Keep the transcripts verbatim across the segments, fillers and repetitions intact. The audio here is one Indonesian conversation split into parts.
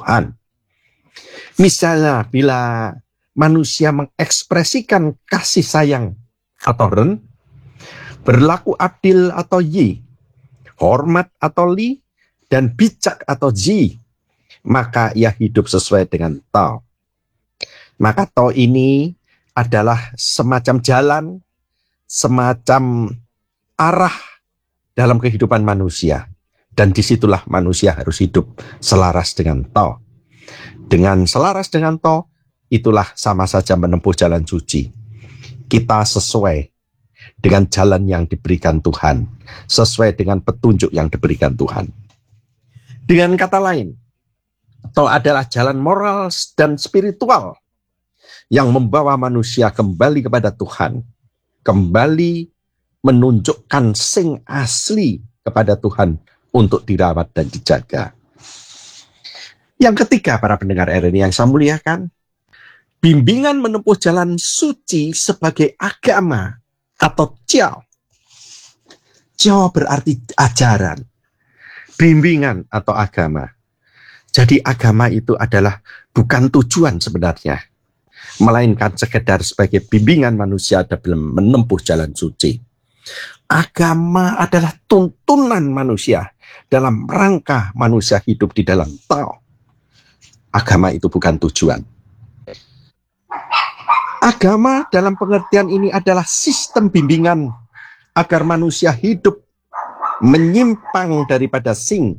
Tuhan. Misalnya bila manusia mengekspresikan kasih sayang atau ren, berlaku adil atau yi, hormat atau li, dan bijak atau ji, maka ia hidup sesuai dengan tao. Maka tao ini adalah semacam jalan, semacam arah dalam kehidupan manusia. Dan disitulah manusia harus hidup selaras dengan tao. Dengan selaras dengan tao, itulah sama saja menempuh jalan suci. Kita sesuai dengan jalan yang diberikan Tuhan, sesuai dengan petunjuk yang diberikan Tuhan. Dengan kata lain, tao adalah jalan moral dan spiritual yang membawa manusia kembali kepada Tuhan, kembali menunjukkan sing asli kepada Tuhan untuk dirawat dan dijaga. Yang ketiga, para pendengar R N I yang saya muliakan, bimbingan menempuh jalan suci sebagai agama atau jiao. Jiao berarti ajaran, bimbingan atau agama. Jadi agama itu adalah bukan tujuan sebenarnya, melainkan sekedar sebagai bimbingan manusia dalam menempuh jalan suci. Agama adalah tuntunan manusia dalam rangka manusia hidup di dalam tao. Agama itu bukan tujuan. Agama dalam pengertian ini adalah sistem bimbingan agar manusia hidup menyimpang daripada sing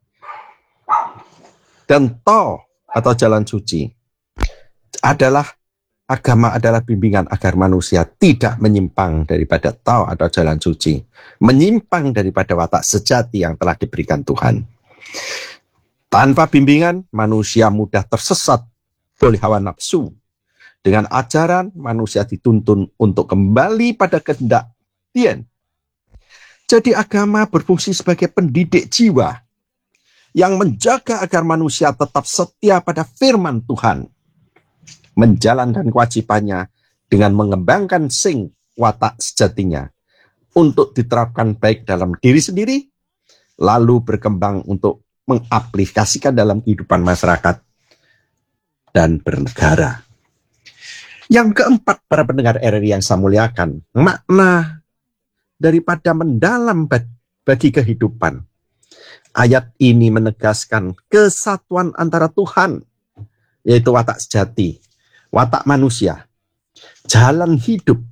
dan tao atau jalan suci. Adalah agama adalah bimbingan agar manusia tidak menyimpang daripada tao atau jalan suci, menyimpang daripada watak sejati yang telah diberikan Tuhan. Tanpa bimbingan, manusia mudah tersesat oleh hawa nafsu. Dengan ajaran, manusia dituntun untuk kembali pada kehendak Tien. Jadi agama berfungsi sebagai pendidik jiwa yang menjaga agar manusia tetap setia pada firman Tuhan, menjalankan kewajibannya dengan mengembangkan sing watak sejatinya untuk diterapkan baik dalam diri sendiri, lalu berkembang untuk mengaplikasikan dalam kehidupan masyarakat dan bernegara. Yang keempat, para pendengar R R I yang saya muliakan, makna daripada mendalam bagi kehidupan. Ayat ini menegaskan kesatuan antara Tuhan, yaitu watak sejati, watak manusia, jalan hidup,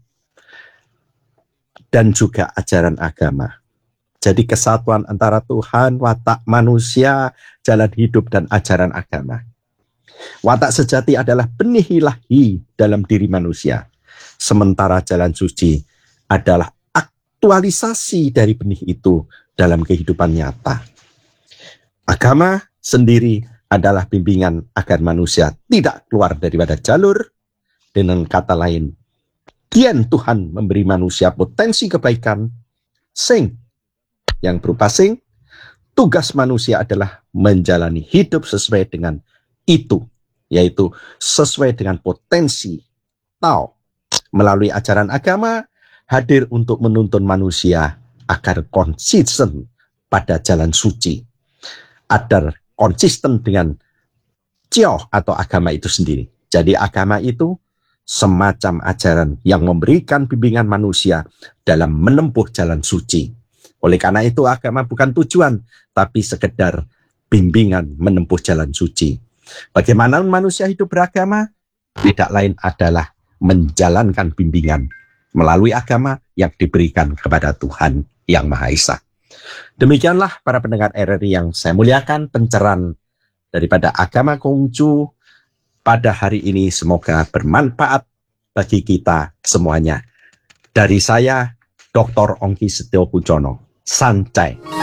dan juga ajaran agama. Jadi kesatuan antara Tuhan, watak manusia, jalan hidup, dan ajaran agama. Watak sejati adalah benih ilahi dalam diri manusia. Sementara jalan suci adalah aktualisasi dari benih itu dalam kehidupan nyata. Agama sendiri adalah bimbingan agar manusia tidak keluar daripada jalur. Dengan kata lain, Tien Tuhan memberi manusia potensi kebaikan, sing yang berupa sing, tugas manusia adalah menjalani hidup sesuai dengan itu, yaitu sesuai dengan potensi tao. Melalui ajaran agama, hadir untuk menuntun manusia agar konsisten pada jalan suci, agar konsisten dengan jiao atau agama itu sendiri. Jadi agama itu semacam ajaran yang memberikan bimbingan manusia dalam menempuh jalan suci. Oleh karena itu agama bukan tujuan, tapi sekedar bimbingan menempuh jalan suci. Bagaimana manusia hidup beragama? Tidak lain adalah menjalankan bimbingan melalui agama yang diberikan kepada Tuhan Yang Maha Esa. Demikianlah para pendengar R R I yang saya muliakan, pencerahan daripada agama Konghucu pada hari ini semoga bermanfaat bagi kita semuanya. Dari saya, Doktor Ongki Setiopujono. Sancai.